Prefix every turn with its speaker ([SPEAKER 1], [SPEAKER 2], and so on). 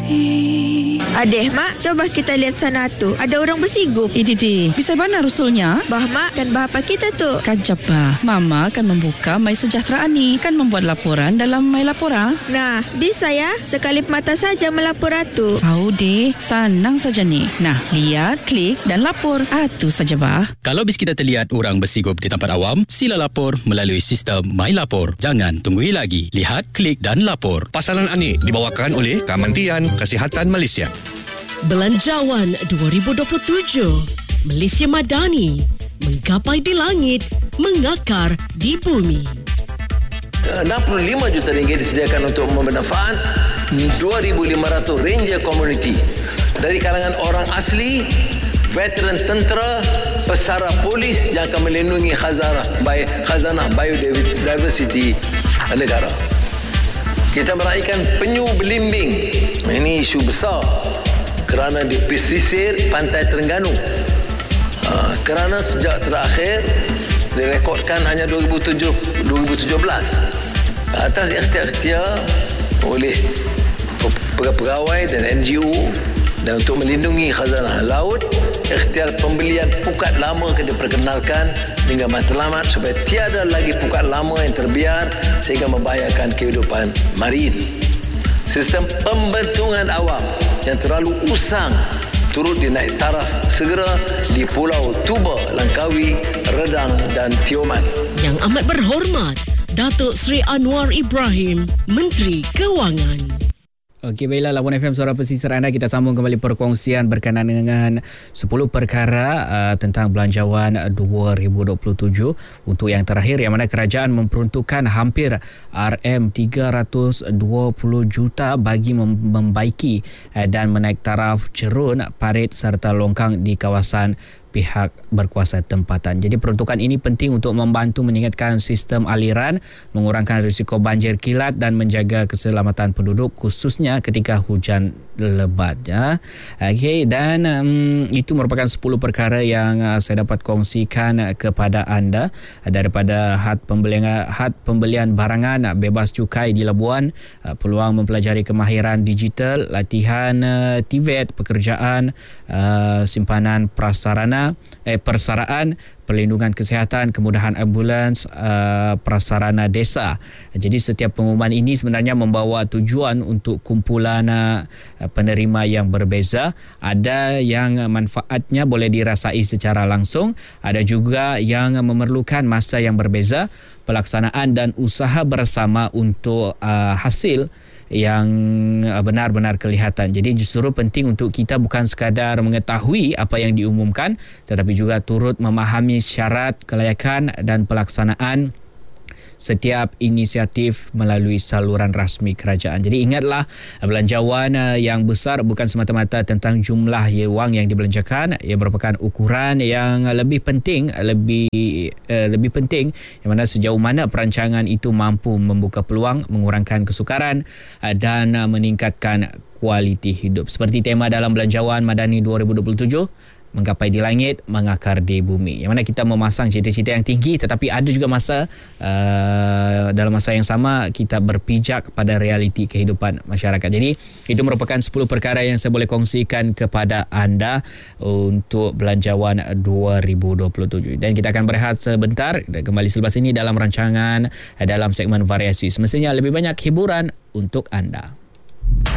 [SPEAKER 1] Adeh, Mak, coba kita lihat sana tu. Ada orang bersigup.
[SPEAKER 2] Didi, bisa mana rusulnya?
[SPEAKER 1] Bah, Mak, kan bah apa kita tu?
[SPEAKER 2] Kan Jabah, Mama akan membuka My Sejahtera ni. Kan membuat laporan dalam My Lapora.
[SPEAKER 1] Nah, bisa ya. Sekali mata saja melapor tu.
[SPEAKER 2] Tahu deh, senang saja ni. Nah, lihat, klik dan lapor. Itu saja, Bah.
[SPEAKER 3] Kalau bis kita terlihat orang bersigup di tempat awam, sila lapor melalui sistem My Lapor. Jangan tunggui lagi. Lihat, klik dan lapor.
[SPEAKER 4] Pasaran Anik dibawakan oleh Kementerian Kesihatan Malaysia.
[SPEAKER 5] Belanjawan 2027 Malaysia Madani, menggapai di langit, mengakar di bumi.
[SPEAKER 6] 65 juta ringgit disediakan untuk bermanfaat 2,500 ranger community dari kalangan orang asli, veteran tentera, pesara polis yang akan melindungi khazanah biodiversity negara. Kita meraihkan penyu belimbing. Ini isu besar kerana di pesisir pantai Terengganu. Kerana sejak terakhir direkodkan hanya 2017 atas ikhtiar-ikhtiar oleh pegawai dan NGO dan untuk melindungi khazanah laut, ikhtiar pembelian pukat lama kena diperkenalkan hingga matlamat supaya tiada lagi pukat lama yang terbiar sehingga membahayakan kehidupan marin. Sistem pembentungan awam yang terlalu usang turut dinaik taraf segera di Pulau Tuba, Langkawi, Redang dan Tioman.
[SPEAKER 5] Yang amat berhormat, Datuk Seri Anwar Ibrahim, Menteri Kewangan.
[SPEAKER 7] Okey, baiklah, Labuan FM Suara Pesisir anda. Kita sambung kembali perkongsian berkenaan dengan 10 perkara tentang belanjawan 2027 untuk yang terakhir, yang mana kerajaan memperuntukkan hampir RM320 juta bagi membaiki dan menaik taraf cerun, parit serta longkang di kawasan pihak berkuasa tempatan. Jadi peruntukan ini penting untuk membantu meningkatkan sistem aliran, mengurangkan risiko banjir kilat dan menjaga keselamatan penduduk khususnya ketika hujan lebat. Okey, dan itu merupakan 10 perkara yang saya dapat kongsikan kepada anda daripada had pembelian barangan bebas cukai di Labuan, peluang mempelajari kemahiran digital, latihan TVET, pekerjaan, simpanan persaraan, perlindungan kesihatan, kemudahan ambulans, prasarana desa. Jadi setiap pengumuman ini sebenarnya membawa tujuan untuk kumpulan penerima yang berbeza. Ada yang manfaatnya boleh dirasai secara langsung, ada juga yang memerlukan masa yang berbeza, pelaksanaan dan usaha bersama untuk hasil yang benar-benar kelihatan. Jadi justru penting untuk kita bukan sekadar mengetahui apa yang diumumkan, tetapi juga turut memahami syarat kelayakan dan pelaksanaan setiap inisiatif melalui saluran rasmi kerajaan. Jadi ingatlah, belanjawan yang besar bukan semata-mata tentang jumlah wang yang dibelanjakan, ia merupakan ukuran yang lebih penting yang mana sejauh mana perancangan itu mampu membuka peluang, mengurangkan kesukaran dan meningkatkan kualiti hidup. Seperti tema dalam Belanjawan Madani 2027, menggapai di langit, mengakar di bumi. Yang mana kita memasang cita-cita yang tinggi, tetapi ada juga masa dalam masa yang sama kita berpijak pada realiti kehidupan masyarakat. Jadi itu merupakan 10 perkara yang saya boleh kongsikan kepada anda untuk Belanjawan 2027. Dan kita akan berehat sebentar dan kembali selepas ini dalam rancangan dalam segmen variasi. Semestinya lebih banyak hiburan untuk anda.